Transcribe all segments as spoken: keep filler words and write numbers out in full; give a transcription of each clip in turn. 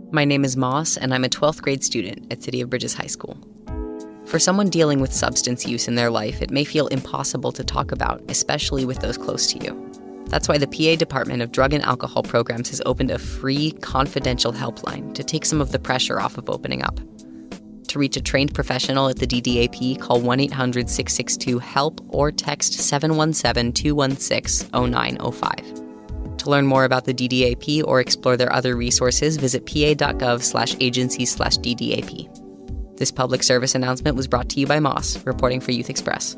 My name is Moss, and I'm a twelfth grade student at City of Bridges High School. For someone dealing with substance use in their life, it may feel impossible to talk about, especially with those close to you. That's why the P A Department of Drug and Alcohol Programs has opened a free, confidential helpline to take some of the pressure off of opening up. To reach a trained professional at the D D A P, call one eight hundred six six two HELP or text seven one seven two one six zero nine zero five. To learn more about the D D A P or explore their other resources, visit pa.gov slash agencies slash DDAP. This public service announcement was brought to you by Moss, reporting for Youth Express.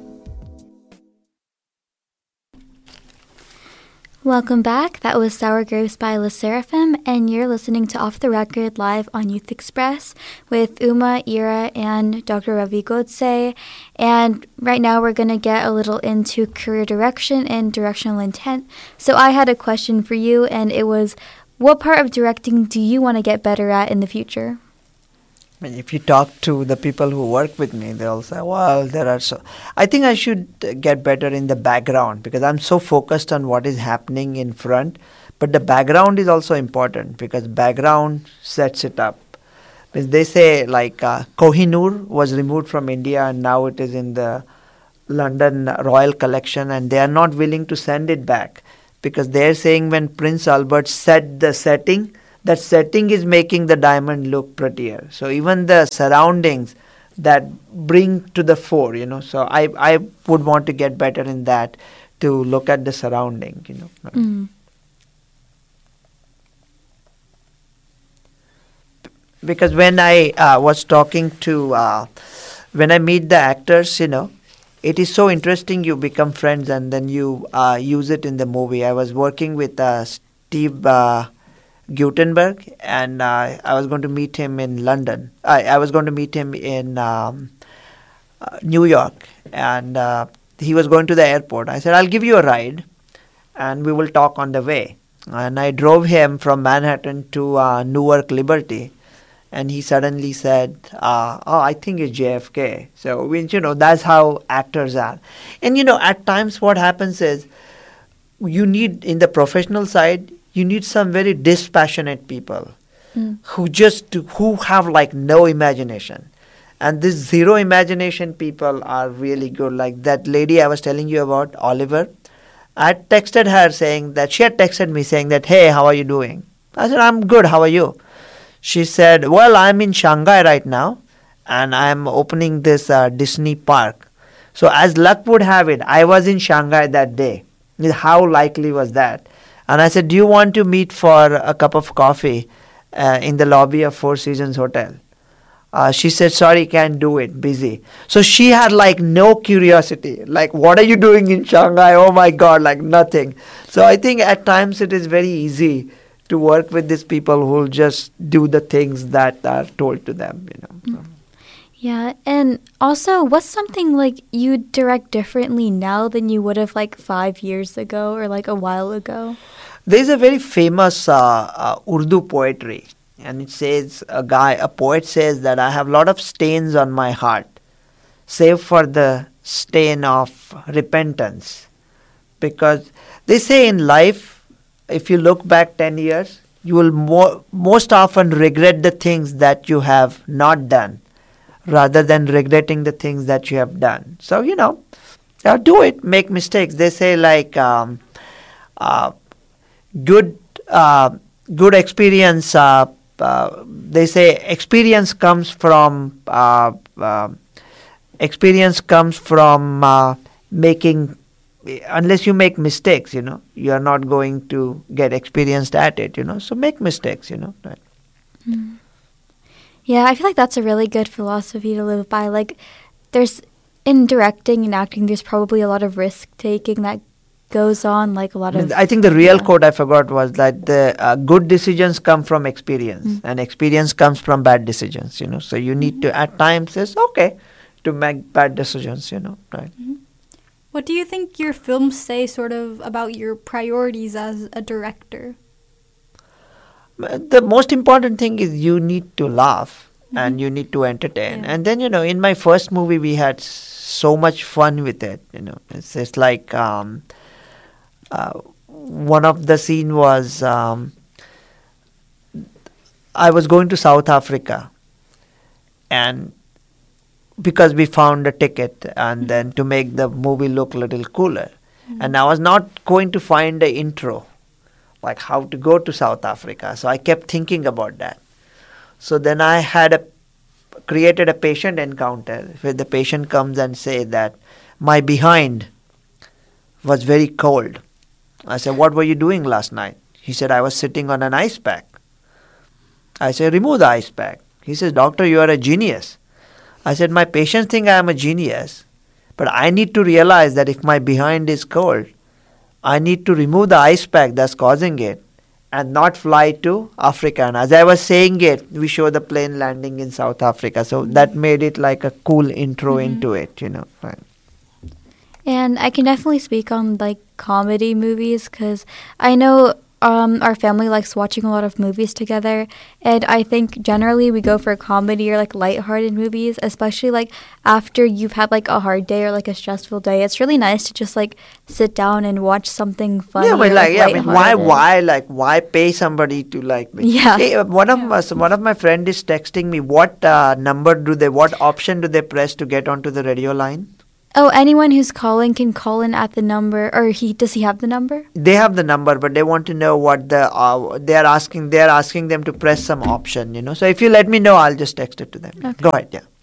Welcome back. That was Sour Grapes by Le Seraphim, and you're listening to Off the Record live on Youth Express with Uma, Ira, and Doctor Ravi Godse. And right now we're going to get a little into career direction and directional intent. So I had a question for you, and it was, what part of directing do you want to get better at in the future? I mean, if you talk to the people who work with me, they'll say, well, there are so... I think I should get better in the background because I'm so focused on what is happening in front. But the background is also important because background sets it up. Because they say like uh, Kohinoor was removed from India and now it is in the London Royal Collection and they are not willing to send it back because they're saying when Prince Albert set the setting, that setting is making the diamond look prettier. So even the surroundings that bring to the fore, you know. So I, I would want to get better in that to look at the surrounding, you know. Mm. Because when I uh, was talking to, uh, when I meet the actors, you know, it is so interesting you become friends and then you uh, use it in the movie. I was working with uh, Steve... Uh, Guttenberg, and uh, I was going to meet him in London. I, I was going to meet him in um, uh, New York, and uh, he was going to the airport. I said, I'll give you a ride, and we will talk on the way. And I drove him from Manhattan to uh, Newark Liberty, and he suddenly said, uh, oh, I think it's J F K. So, we, you know, that's how actors are. And, you know, at times what happens is, you need, in the professional side, you need some very dispassionate people mm. who just who have like no imagination, and this zero imagination people are really good. Like that lady I was telling you about, Oliver. I texted her saying that she had texted me saying that, hey, how are you doing? I said, I'm good. How are you? She said, well, I'm in Shanghai right now, and I'm opening this uh, Disney park. So as luck would have it, I was in Shanghai that day. How likely was that? And I said, do you want to meet for a cup of coffee uh, in the lobby of Four Seasons Hotel? Uh, she said, sorry, can't do it, busy. So she had like no curiosity. Like, what are you doing in Shanghai? Oh my God, like nothing. So I think at times it is very easy to work with these people who will just do the things that are told to them, you know. Mm. Yeah, and also, what's something like you direct differently now than you would have like five years ago or like a while ago? There's a very famous uh, uh, Urdu poetry, and it says, a guy, a poet says that I have a lot of stains on my heart, save for the stain of repentance. Because they say in life, if you look back ten years, you will mo- most often regret the things that you have not done, rather than regretting the things that you have done. So, you know, uh, do it, make mistakes. They say like um, uh, good uh, good experience, uh, uh, they say experience comes from, uh, uh, experience comes from uh, making, unless you make mistakes, you know, you are not going to get experienced at it, you know, so make mistakes, you know. Right. Mm. Yeah, I feel like that's a really good philosophy to live by. Like, there's, in directing and acting, there's probably a lot of risk-taking that goes on, like a lot of... I think the real yeah. quote I forgot was that the uh, good decisions come from experience, mm. and experience comes from bad decisions, you know. So you need mm-hmm. to, at times, it's okay to make bad decisions, you know, right? Mm-hmm. What do you think your films say sort of about your priorities as a director? The most important thing is you need to laugh mm-hmm. and you need to entertain. Yeah. And then, you know, in my first movie, we had so much fun with it. You know, it's just like um, uh, one of the scene was um, I was going to South Africa, and because we found a ticket, and then to make the movie look a little cooler, mm-hmm. and I was not going to find the intro, like how to go to South Africa. So I kept thinking about that. So then I had a created a patient encounter where the patient comes and say that my behind was very cold. I said, what were you doing last night? He said, I was sitting on an ice pack. I said, remove the ice pack. He says, doctor, you are a genius. I said, my patients think I am a genius, but I need to realize that if my behind is cold, I need to remove the ice pack that's causing it and not fly to Africa. And as I was saying it, we show the plane landing in South Africa. So that made it like a cool intro mm-hmm. into it, you know. Right. And I can definitely speak on like comedy movies because I know um, our family likes watching a lot of movies together, and I think generally we go for comedy or like lighthearted movies, especially like after you've had like a hard day or like a stressful day. It's really nice to just like sit down and watch something funny. Yeah, but or, like, like yeah, I mean, why, why, like, why pay somebody to like? Yeah. Hey, one of my, one of my friend is texting me. What uh, number do they? What option do they press to get onto the radio line? Oh, anyone who's calling can call in at the number, or he does he have the number? They have the number, but they want to know what the uh, they are asking. They are asking them to press some option, you know. So if you let me know, I'll just text it to them. Okay. Go ahead, yeah.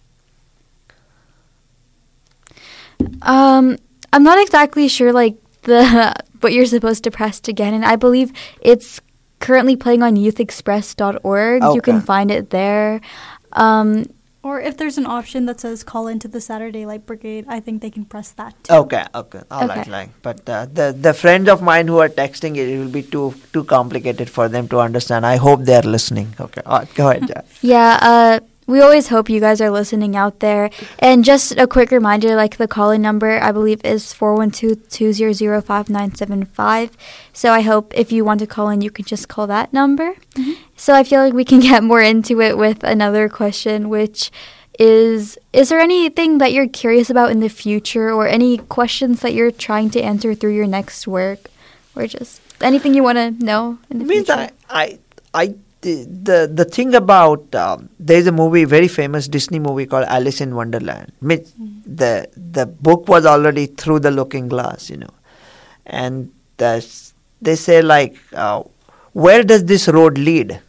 Um, I'm not exactly sure, like the what you're supposed to press to get in. I believe it's currently playing on youth express dot org. Okay. You can find it there. Um. Or if there's an option that says call into the Saturday Light Brigade, I think they can press that too. Okay, okay, all Okay. right, like, but uh, the the friends of mine who are texting it, it will be too too complicated for them to understand. I hope they are listening. Okay, all right, go ahead, yeah. Yeah, uh, we always hope you guys are listening out there. And just a quick reminder, like the call-in number, I believe, is four one two, two zero zero, five nine seven five. So I hope if you want to call in, you can just call that number. Mm-hmm. So I feel like we can get more into it with another question, which is, is there anything that you're curious about in the future or any questions that you're trying to answer through your next work or just anything you want to know in the Means future? I, I, I, the, the the thing about um, there's a movie, very famous Disney movie called Alice in Wonderland. Means Mm-hmm. the the book was already Through the Looking Glass, you know, and the, they say like, uh, where does this road lead?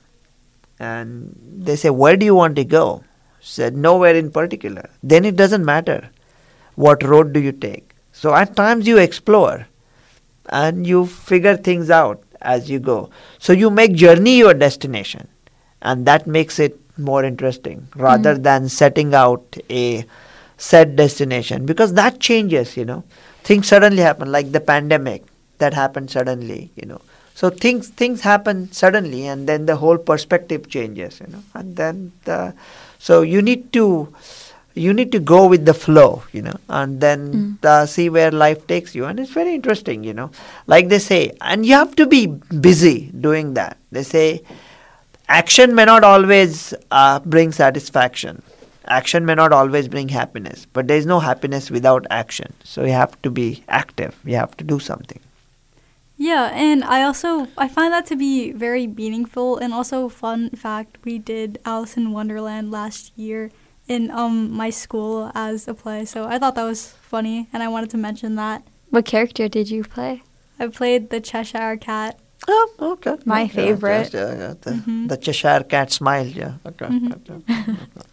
And they say, where do you want to go? Said nowhere in particular. Then it doesn't matter what road do you take. So at times you explore and you figure things out as you go. So you make journey your destination, and that makes it more interesting rather Mm. than setting out a set destination, because that changes, you know. Things suddenly happen, like the pandemic that happened suddenly, you know. So things things happen suddenly, and then the whole perspective changes, you know. And then the, so you need to you need to go with the flow, you know, and then Mm. uh, see where life takes you. And it's very interesting, you know. Like they say, and you have to be busy doing that. They say action may not always uh, bring satisfaction. Action may not always bring happiness, but there is no happiness without action. So you have to be active. You have to do something. Yeah, and I also I find that to be very meaningful. And also, fun fact, we did Alice in Wonderland last year in um my school as a play, so I thought that was funny, and I wanted to mention that. What character did you play? I played the Cheshire Cat. Oh, okay. My Yeah, favorite. Yeah, yeah, the, Mhm. the Cheshire Cat smile, yeah. Okay. Mhm. okay.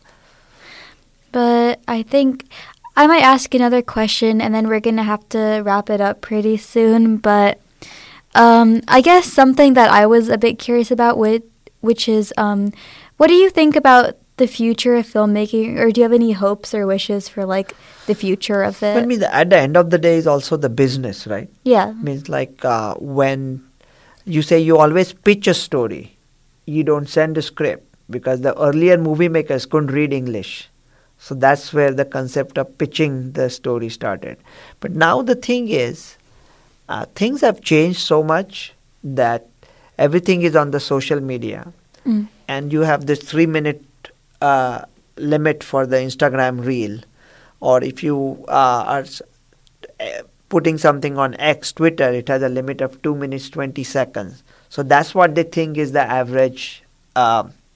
But I think I might ask another question, and then we're going to have to wrap it up pretty soon. But um, I guess something that I was a bit curious about, with, which is, um, what do you think about the future of filmmaking, or do you have any hopes or wishes for, like, the future of it? But I mean, the, at the end of the day is also the business, right? Yeah. Means like uh, when you say you always pitch a story, you don't send a script, because the earlier movie makers couldn't read English. So that's where the concept of pitching the story started. But now the thing is, uh, things have changed so much that everything is on the social media. Mm. And you have this three minute uh, limit for the Instagram reel. Or if you uh, are s- uh, putting something on X, Twitter, it has a limit of two minutes, twenty seconds. So that's what they think is the average uh,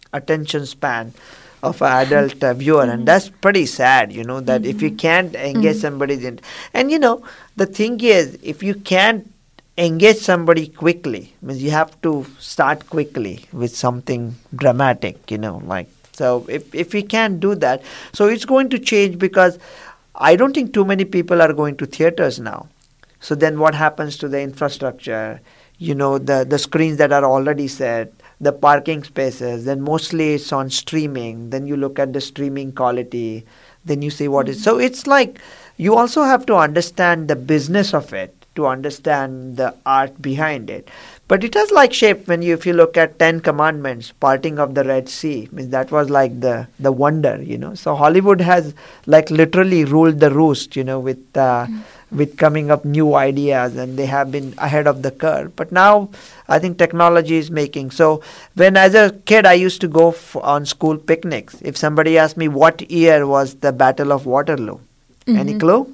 attention span of an adult uh, viewer, mm-hmm. and that's pretty sad, you know, that mm-hmm. if you can't engage mm-hmm. somebody in, and you know, the thing is, if you can't engage somebody quickly, means you have to start quickly with something dramatic, you know, like, so if, if we can't do that, so it's going to change, because I don't think too many people are going to theaters now. So then what happens to the infrastructure, you know, the, the screens that are already set, the parking spaces, then mostly it's on streaming. Then you look at the streaming quality, then you see what mm-hmm. is. So it's like you also have to understand the business of it to understand the art behind it. But it has like shape when you, if you look at Ten Commandments, parting of the Red Sea, means that was like the, the wonder, you know. So Hollywood has like literally ruled the roost, you know, with uh, mm-hmm. with coming up new ideas, and they have been ahead of the curve. But now I think technology is making. So when as a kid I used to go f- on school picnics, if somebody asked me what year was the Battle of Waterloo, mm-hmm. any clue?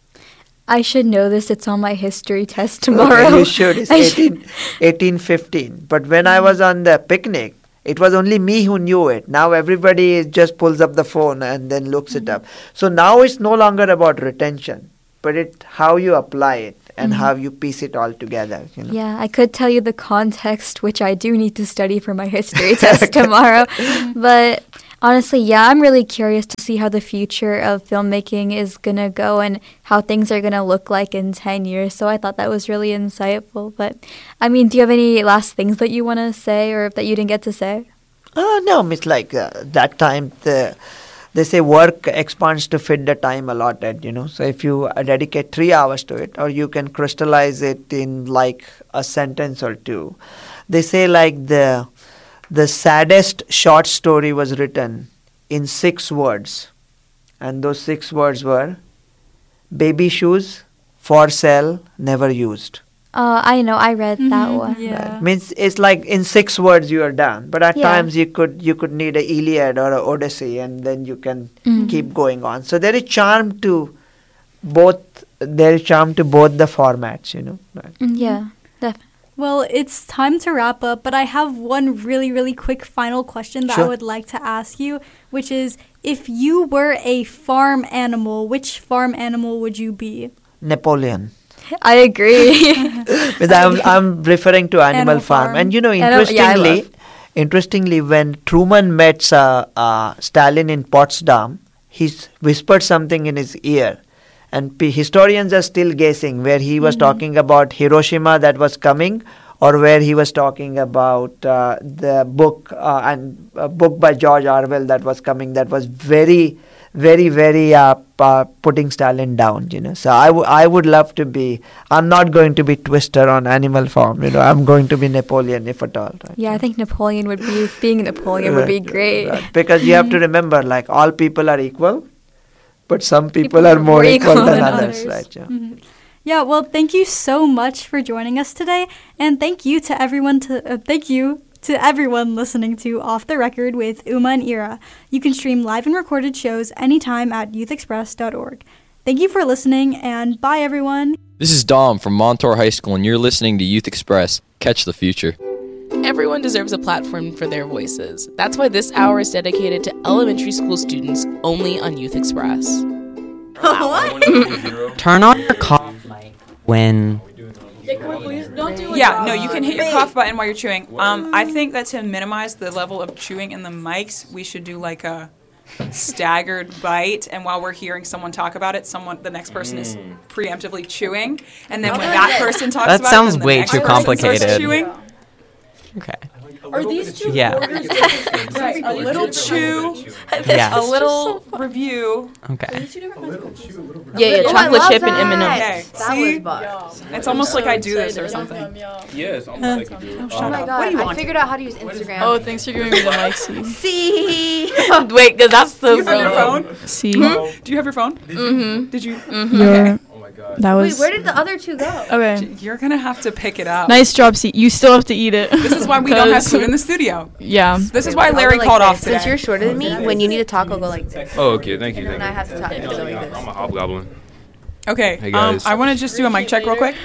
I should know this. It's on my history test tomorrow. Okay, you should. It's eighteen, eighteen fifteen. But when I was on the picnic, it was only me who knew it. Now everybody just pulls up the phone and then looks mm-hmm. it up. So now it's no longer about retention, but it how you apply it and mm-hmm. how you piece it all together. You know? Yeah, I could tell you the context, which I do need to study for my history test tomorrow. But honestly, yeah, I'm really curious to see how the future of filmmaking is going to go and how things are going to look like in ten years. So I thought that was really insightful. But, I mean, do you have any last things that you want to say or that you didn't get to say? Uh, no, it's like uh, that time, the, they say work expands to fit the time allotted, you know. So if you uh, dedicate three hours to it, or you can crystallize it in like a sentence or two. They say like the... The saddest short story was written in six words. And those six words were, baby shoes, for sale, never used. Uh, I know, I read mm-hmm, that one. Yeah. Right. Means it's like in six words you are done. But at yeah. times you could you could need a Iliad or a Odyssey, and then you can mm-hmm. keep going on. So there is charm to both, there is charm to both the formats, you know. Right. Yeah, definitely. Well, it's time to wrap up, but I have one really, really quick final question that sure. I would like to ask you, which is, if you were a farm animal, which farm animal would you be? Napoleon. I agree. Because I'm, I'm referring to Animal, Animal Farm. Farm. And you know, interestingly, yeah, interestingly, when Truman met uh, uh, Stalin in Potsdam, he whispered something in his ear. And p- historians are still guessing where he was mm-hmm. talking about Hiroshima that was coming, or where he was talking about uh, the book uh, and a book by George Orwell that was coming. That was very, very, very uh, uh, putting Stalin down. You know, so I, w- I would love to be. I'm not going to be Twister on Animal Farm. You know, I'm going to be Napoleon if at all. Right? Yeah, I think Napoleon would be being Napoleon would be great. Right. Because you have to remember, like all people are equal. But some people, people are more equal, equal than, than others, others. Right? Yeah. Mm-hmm. Yeah. Well, thank you so much for joining us today, and thank you to everyone. To uh, thank you to everyone listening to Off the Record with Uma and Ira. You can stream live and recorded shows anytime at youth express dot org. Thank you for listening, and bye, everyone. This is Dom from Montour High School, and you're listening to Youth Express. Catch the future. Everyone deserves a platform for their voices. That's why this hour is dedicated to elementary school students only on Youth Express. What? Turn on your cough mic when... Yeah, no, you can hit your cough button while you're chewing. Um, I think that to minimize the level of chewing in the mics, we should do like a staggered bite, and while we're hearing someone talk about it, someone the next person is preemptively chewing, and then when that person talks that about sounds it, then way the next too person complicated. starts chewing. Okay. Are these two yeah. Right, a little chew, yeah. a little review. Okay. Yeah, yeah, chocolate chip and M and M's. Okay, see? It's almost like I do this or something. Yeah, it's almost like you do it. Oh my god, I figured out how to use Instagram. Oh, thanks for giving me the mic, C. See? Wait, because that's the... Do you have your phone? C. Hmm? Do you have your phone? Mm-hmm. Did you? Mm-hmm. Okay. That was... Wait, where did the other two go? Okay. You're going to have to pick it up. Nice job, C. You still have to eat it. This is why we don't have food in the studio. Yeah. This is why Larry called off today. Since you're shorter than me, when you need to talk, I'll go like this. Oh, okay. Thank you. And I have to talk. I'm a hobgoblin. Okay. Hey um, guys. I want to just do a mic check real quick.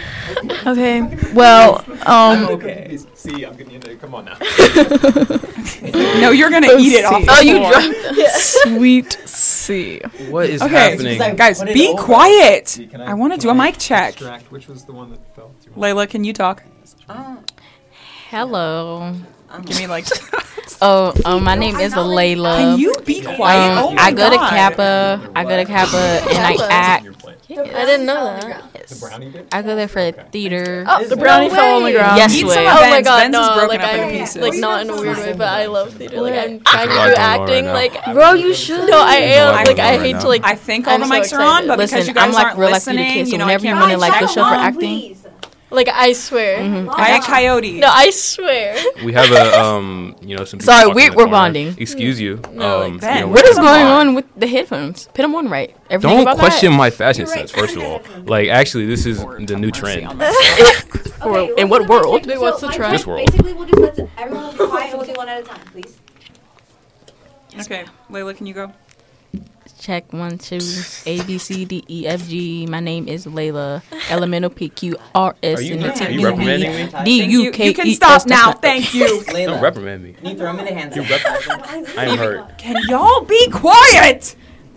Okay. Well, um... okay. See, I'm getting into it. Come on now. know you're gonna eat it off the Oh, you floor. dropped it. Sweet C. What is Okay, happening? guys, be quiet. I want to do a mic check. Which was the one that fell to Layla, can you talk? Hello. Give me like. Oh, um, my name is Layla. Can you be quiet? Um, Oh my I go to God. Kappa. I go to Kappa, and I act. I didn't know that. Yes. I go there for theater. Oh, The brownie no fell on the way. ground. Yes, Eat way. some Oh of my Ben's. god, Ben's is no, broken like up I, into pieces. like not in a weird way, but I love theater. Like I'm trying to forgot do what's going on acting. right Like, bro, you should. No, I am. I Like I know hate right to like. I think all I'm the so mics are on, excited. but because Listen, you guys I'm like aren't real life theater listening, kid, so you know, I whenever you can't want to really like the check show for one. acting, Like I swear. I a coyote. No, I swear. We have a um, you know, some. people Sorry, talking we- in the we're corner. bonding. Excuse you. No, um, like, Ben, you know, what what we're- is going on with the headphones? Put them on right. Everything Don't about question that? my fashion sense. First of all, like actually, this is the new trend. For, in what world? Wait, what's the trend? This world. Basically, we'll just let everyone will be quiet and we'll do one at a time, please. Okay, Layla, can you go? Check one, two, A, B, C, D, E, F, G. My name is Layla. Elemental P, Q, R, S, Are you- and are you reprimanding me? D, U, K, You can E, stop S. now. Thank you. Don't reprimand me. Can you throw me the hands? You rep- I am hurt. Can y'all be quiet?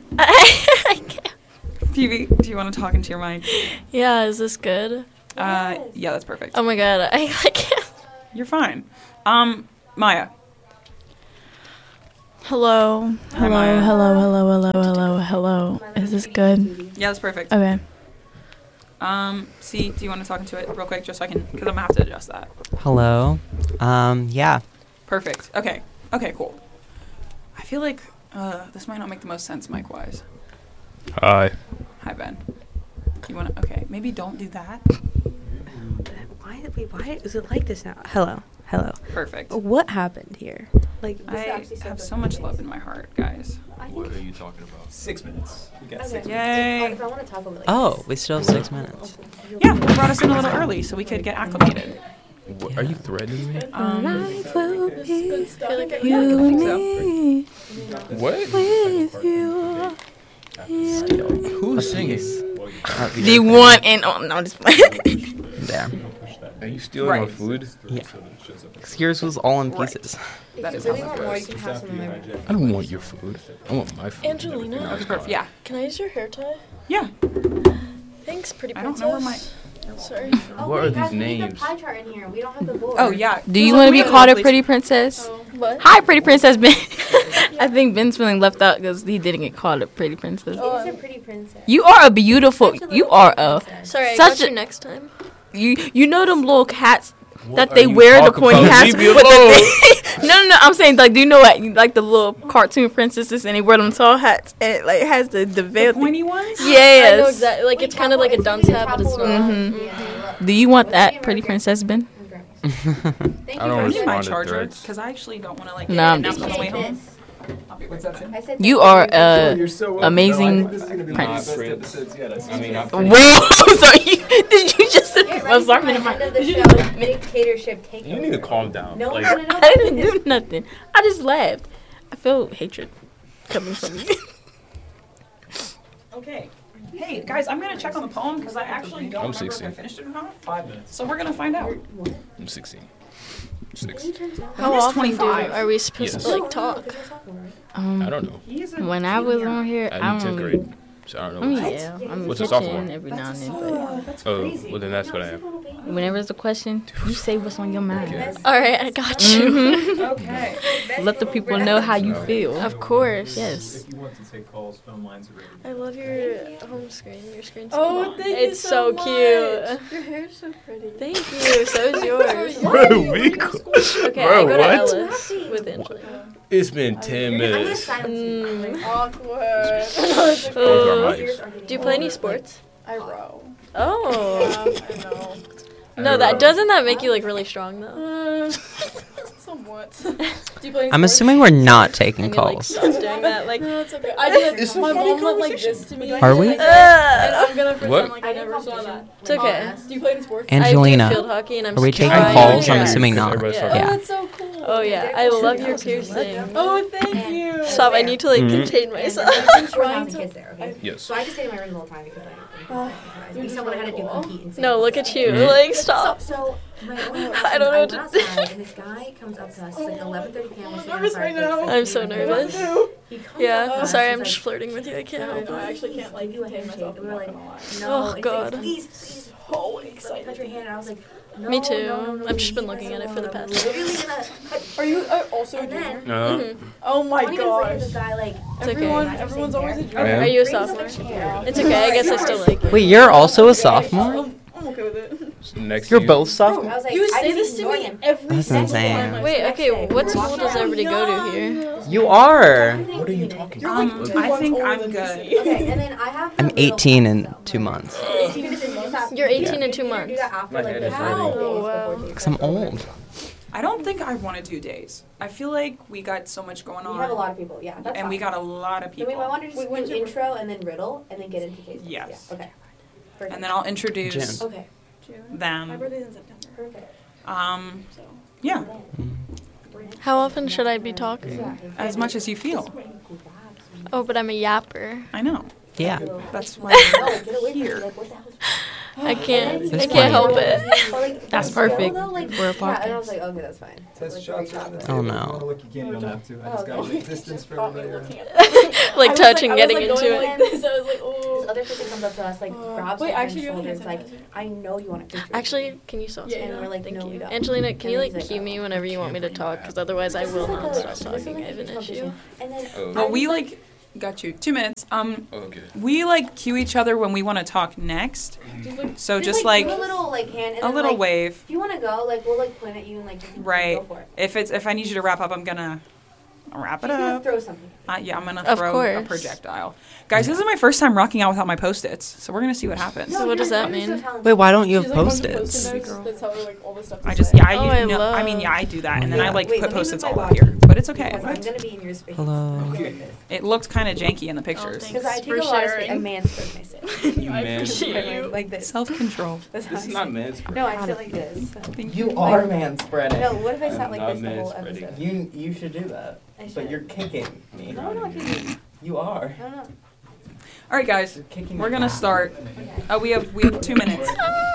Phoebe, do you want to talk into your mic? Yeah, is this good? Uh, yeah, that's perfect. Oh my god, I, I can't. You're fine. Um, Maya. Hello. Hi, Hello, Maya. hello, hello, hello, hello, hello. Is this good? Yeah, that's perfect. Okay. Um, C, do you want to talk into it real quick, just so I can, because I'm gonna have to adjust that. Hello. Um, yeah. Perfect. Okay. Okay. Cool. I feel like uh, this might not make the most sense mic-wise. Hi. Hi, Ben. You want to? Okay. Maybe don't do that. Why? Wait, why is it like this now? Hello, hello. Perfect. What happened here? Like, I have so much love in my heart, guys. What are you talking about? Six minutes. We got Okay. six Yay. If I want to talk a little. Oh, we still have six minutes. Yeah, they brought us in a little early so we could get acclimated. What, are you threatening me? Um, Life will be feel like I you I think so. and me What? with you. Who's singing? The one and oh no, just There. Are you stealing my Right. food? Yeah. 'Cause yours was all in pieces. That is If you how really it want more, you goes. can have some of my room. I don't want your food. I want my food. Angelina, Okay, perfect. Yeah. can I use your hair tie? Yeah. Thanks, pretty I princess. don't know where my. Sorry. Oh, What wait, are guys, these we need names? the pie chart in here. We don't have the board. Oh yeah. Do you want to be called a pretty princess? What? Hi, pretty princess Ben. I think Ben's feeling left out because he didn't get called a pretty princess. Oh, it's a pretty princess. You are a beautiful. You are a. Sorry, I Such got a- you next time. You you know them little hats that are they you wear the talking pointy about? hats Leave with me the alone. thing. No, no, no. I'm saying like, do you know what? Like the little cartoon princesses and they wear them tall hats and it like has the the veil. The pointy ones? Yes. I know exactly. Like it's kind of like a dunce hat, but it's not. Mm-hmm. Do you want that, pretty princess Ben? Thank I you don't very I much. need my respond to charger threats. because I actually don't want to like. No, get I'm kidnapped just on the way Take home. this. I'll be right back. I said You thank are you. a You're so welcome. amazing No, I think this is gonna be one of the prince. best episodes yet. I see. I mean, I'm Whoa! So you, did you just? Get I ready was for talking my to my. end of the Did you- show dictatorship takeover. You need to calm down. No Like, one's gonna know. I didn't do nothing. I just laughed. I feel hatred coming from you. Okay. Hey guys, I'm gonna check on the poem because I actually don't I'm remember if I sixteen. finished it or not. Five minutes. So we're gonna find out. I'm sixteen. Six. How He's often do twenty-five. are we supposed Yes. to like talk? Um, I don't know. He's a when I was junior. on here, I'm I'm in tenth grade, so I don't Oh know. What's yeah, I'm in What's the a sophomore? kitchen every now and then. Oh, that's Oh, crazy. well then that's what I am. But whenever there's a question, you say what's on your mind. Okay. All right, I got you. Mhm. Okay. Let the people know how you feel. Of course. Yes. If you want to take calls, phone lines are ready. I love your home screen. Your screen's Oh, so thank you It's so so, much. cute. Your hair's so pretty. Thank you. So is yours. Bro, we Okay, Bro, I go to what? Ellis with Angelina. It's been ten I'm gonna minutes. silence you. Mm. Awkward. Both our Uh, mics. do you play any sports? I row. Oh. I know. No, that doesn't that make you like really strong though? Uh, somewhat. Do you play any I'm sports? assuming we're not I taking mean, like, calls. stop doing that. Like, No, it's okay. I did. It's a my funny mom went like this to me. Are we? And uh, I'm gonna pretend What? like I never saw that. it's okay. Um, do you play any sports? Angelina, I do field hockey and I'm are we scared. taking I calls? hear I'm you, assuming 'cause not. everybody's Yeah. talking. Oh, Yeah. that's so cool. Oh yeah, I love your piercing. Oh, thank you. Stop! I need to like Mhm. contain And myself. there's four thousand kids there, okay? Yes. So I just stay in my room the whole time because I. We still would have had to do compete and No, look at you. Mhm. Like, stop. So, so my only I don't know what to went do. outside, and this guy comes up to us. It's like eleven thirty p.m. We're sitting nervous outside, right like, now. six I'm so p.m. nervous. He comes up Yeah, to us, sorry, he's I'm like, just flirting with you. I can't help no, I it. actually can't like do a handshake. And we were like, no. Oh, And he's God. like, please, please, Oh, let me touch your hand. And I was like, no, Me too. No, no, no, I've just been leave looking us at it for the alone. past- I'm literally gonna. Are you uh, also And a junior? then, Uh, Mhm. Oh my twenty minutes later, gosh. this guy like It's okay. Everyone, everyone's always a junior. I am. Are you a brings up sophomore? chair. It's okay. I guess I still like you. Wait, you're also a sophomore? I'm okay with it. Next You're year. both I sophomores? was like, You I say just this to ignored me him. every That's single insane. time. Wait, okay. What school does everybody go to here? You are. What are you talking You're about? like two I months think older I'm than good. me. Okay, and then I have. I'm the little eighteen in class, though. two months. eighteen in two months. You're eighteen You in two can do months. that after, My like, head the is days hurting. before Oh, wow. days Because I'm old. I don't think I want to do days. I feel like we got so much going on. We have a lot of people, yeah. That's and we fine. got a lot of Then we people. might want to just Wait, do intro and then riddle and then get into cases. Yes. Yeah. Okay. Perfect. And then I'll introduce Jen. Okay. My them. birthday's in September. Perfect. Um, yeah, How often should I be talking? as much as you feel. Oh, but I'm a yapper. I know. Yeah. That's why No, get away you're from me. here. Like, what the hell is I can't. This I is can't help But, it. like, That's still, perfect though, like, for a yeah, and I was podcast. like, okay, that's fine. Test Like, shots great on the job. table. Oh, If you no. wanna look, you can, you don't have to. I just gotta make distance for everybody around. Like touching, getting into going it. like this. I was like, oh. This other person comes up to us, like, Uh, grabs wait, my actually, friend's you have shoulder. hand It's like, sanitizer. I know you want a picture. Actually, can you stop? Yeah, And we're like, Thank no, you. we don't. Angelina, can you And like he's cue like, me whenever you want me to talk? Because otherwise I This will is like not a- stop this is talking. like I have a an speech issue. competition. And then Oh. But we like got you two minutes. Um, Okay. we like cue each other when we want to talk next. So just, like, like, do a little like hand, and a then, little like, wave. If you want to go, like we'll like point at you and like you can Right. go for it. If it's if I need you to wrap up, I'm gonna wrap it She's gonna up. throw something. Uh, yeah, I'm gonna Of throw a course. projectile. Guys, this is my first time rocking out without my post-its, so we're gonna see what happens. So what does that mean? Wait, why don't you She's, have like, bunch of post-its? post-it notes. That's how like all this stuff. I is just said. yeah, I, Oh, use, I no, I love- mean yeah, I do that, and then I like Wait, put let me post-its move my all up body. here, but it's okay. Because I'm gonna be in your space. Hello. It looked kind of janky in the pictures. thanks. Because I take For a lot of sharing. space. A man spread my sit. You man. appreciate you. Like this. Self-control. That's how This I is not sit. man's No, I sit like this. You are man spreading. No, what if I sat like I'm this the not whole man-spreading. episode? You you should do that. I should. But you're kicking me. No, no, I can't. You are. No, no. All right, guys, You're kicking we're me gonna back. start. Uh, we have we have two minutes.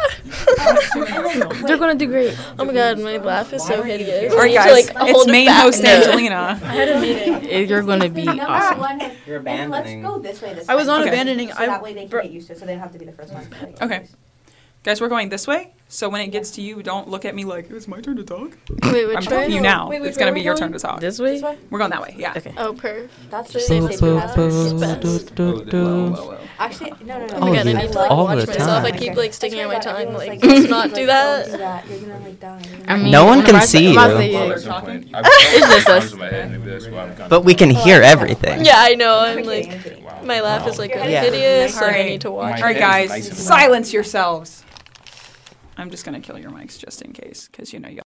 They're gonna do great. Oh my god, my laugh is so hideous. All I right, need to, guys, like, it's hold it main back. host No. Angelina. I had a meeting. You're going to be Number awesome. one. You're And let's abandoning. go this way this I was time. not Okay. abandoning. So I that way they can br- get used to it, so they don't have to be the first one. Like, Okay. Guys, we're going this way. So when it gets to you, don't look at me like it's my turn to talk. Wait, which I'm way? telling you now. Wait, which it's gonna way be are your we turn going? to talk. This way? We're going that way. Yeah. Okay. Oh, perf. That's the Safe safe space. path. Best. Oh, Whoa, whoa, whoa. Actually, no, no, no. Oh my god, I you- need to like all watch the myself. I time. keep like sticking out my That's right, tongue. everyone's Like, like, let's not like, do don't that. do that. You're gonna like die. You're I gonna- mean, No one I'm can about to- see I'm about you. to While say, they're yeah. talking, I've It's got just arms us. in my head, and that's why I'm kind But we can hear everything. Yeah, I know. I'm I'm like, kidding, I'm kidding. my laugh is like Yeah. hideous. Like, I Alright. need to watch. All right, head is guys, nice and silence yourselves. I'm just gonna kill your mics just in case, because you know you.